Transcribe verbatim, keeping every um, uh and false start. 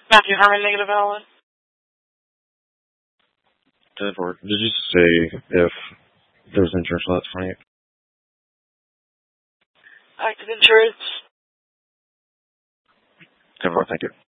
Matthew Herman, negative L. ten four. Did you say if there's insurance on that twenty? Active insurance. ten four, thank you.